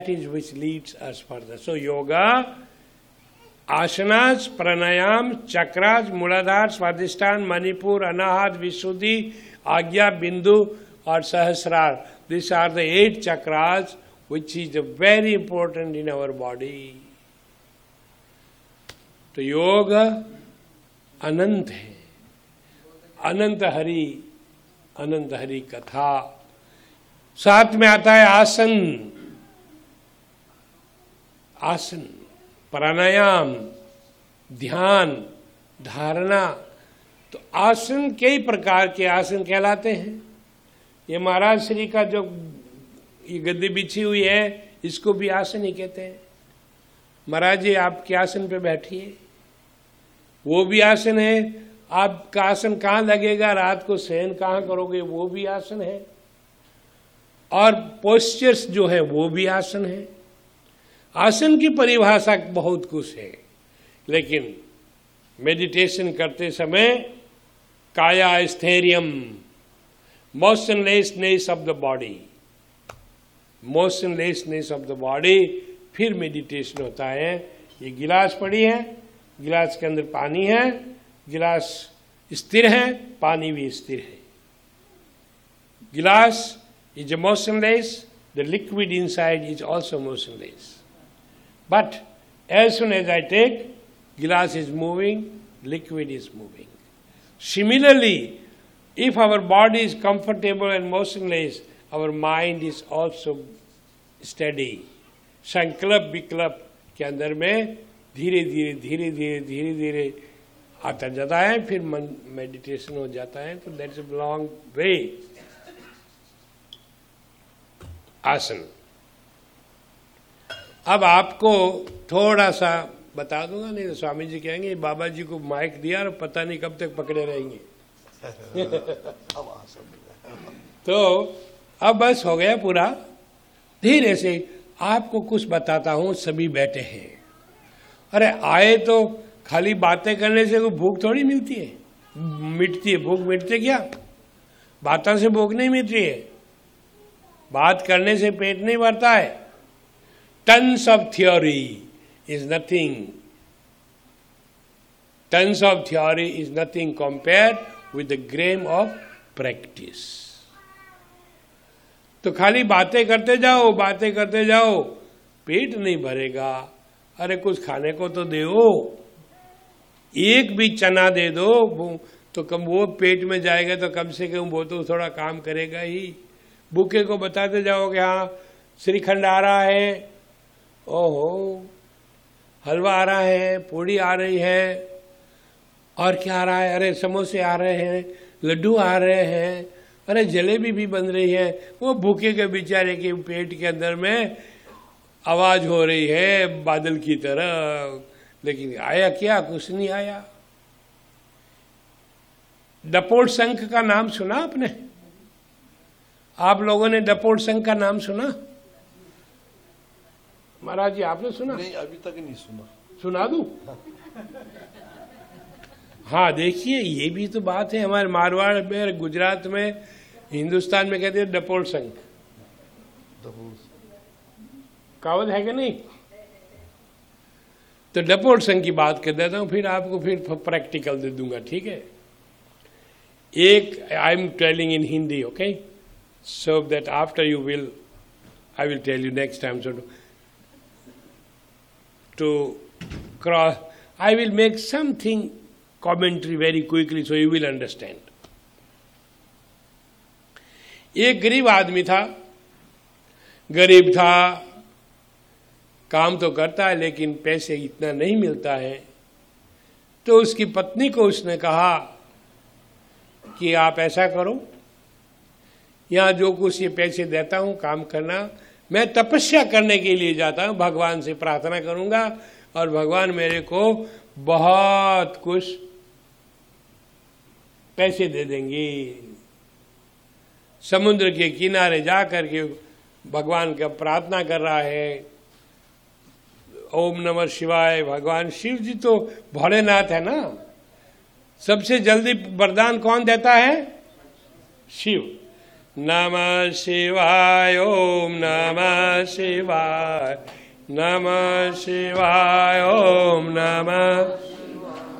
is which leads us further. So yoga, asanas, pranayam, chakras, muladhara, swadhisthana, manipur, anahat, visuddhi, agya, bindu or sahasrar. These are the 8 chakras which is very important in our body. तो योग अनंत है, अनंत हरि कथा। साथ में आता है आसन, आसन, प्राणायाम, ध्यान, धारणा। तो आसन कई प्रकार के आसन कहलाते हैं। ये महाराज श्री का जो ये गद्दी बिछी हुई है इसको भी आसन ही कहते हैं। महाराज जी आपके आसन पे बैठिए, वो भी आसन है। आपका आसन कहाँ लगेगा, रात को शयन कहाँ करोगे, वो भी आसन है। और पोस्चर्स जो है वो भी आसन है। आसन की परिभाषा बहुत कुछ है, लेकिन मेडिटेशन करते समय काया स्थैर्यम, मोशनलेसनेस of the body, मोशनलेसनेस of the body, फिर मेडिटेशन होता है। ये गिलास पड़ी है, गिलास के अंदर पानी है, गिलास स्थिर है, पानी भी स्थिर है। गिलास is motionless, the liquid inside is also motionless. But as soon as I take, glass is moving, liquid is moving. Similarly, if our body is comfortable and motionless, our mind is also steady. संकल्प विकल्प के अंदर में धीरे धीरे आता जाता है, फिर मन मेडिटेशन हो जाता है। तो दैट्स अ लॉन्ग वे। आसन। अब आपको थोड़ा सा बता दूंगा, नहीं तो स्वामी जी कहेंगे बाबा जी को माइक दिया और पता नहीं कब तक पकड़े रहेंगे। तो अब बस हो गया पूरा। धीरे से आपको कुछ बताता हूं। सभी बैठे हैं। अरे आए तो खाली बातें करने से कोई भूख थोड़ी मिलती है, मिटती है भूख। मिटती क्या? बातों से भूख नहीं मिटती है, बात करने से पेट नहीं भरता है। Tons of theory is nothing, tons of theory is nothing compared with the grain of practice. तो खाली बातें करते जाओ, बातें करते जाओ, पेट नहीं भरेगा। अरे कुछ खाने को तो दो, एक भी चना दे दो तो कम वो पेट में जाएगा, तो कम से कम वो तो थोड़ा काम करेगा ही। भूखे को बताते जाओगे हाँ श्रीखंड आ रहा है, ओहो हलवा आ रहा है, पूड़ी आ रही है, और क्या आ रहा है, अरे समोसे आ रहे हैं, लड्डू आ रहे हैं, अरे जलेबी भी बन रही है। वो भूखे के बेचारे के पेट के अंदर में आवाज हो रही है बादल की तरह, लेकिन आया क्या? कुछ नहीं आया। डपोट संघ का नाम सुना आपने? आप लोगों ने डपोट संघ का नाम सुना? महाराज जी आपने सुना? नहीं, अभी तक नहीं सुना। सुना दूं? हाँ देखिए, ये भी तो बात है। हमारे मारवाड़ में, गुजरात में, हिंदुस्तान में कहते हैं डपोट संघ। कहावत है कि नहीं? तो डपोट संघ की बात कर देता हूं, फिर आपको फिर प्रैक्टिकल दे दूंगा, ठीक है? एक I am telling in Hindi, okay? So that after you will, I will tell you next time. So to cross, I will make something commentary very quickly so you will understand. एक गरीब आदमी था, गरीब था, काम तो करता है लेकिन पैसे इतना नहीं मिलता है। तो उसकी पत्नी को उसने कहा कि आप ऐसा करो, यहाँ जो कुछ ये पैसे देता हूँ काम करना, मैं तपस्या करने के लिए जाता हूँ, भगवान से प्रार्थना करूंगा और भगवान मेरे को बहुत कुछ पैसे दे देंगे। समुद्र के किनारे जा करके भगवान का प्रार्थना कर रहा है, ओम नमः शिवाय। भगवान शिव जी तो भोलेनाथ है ना, सबसे जल्दी वरदान कौन देता है? शिव। नमः शिवाय ओम नमः शिवाय नमः शिवाय ओम नमः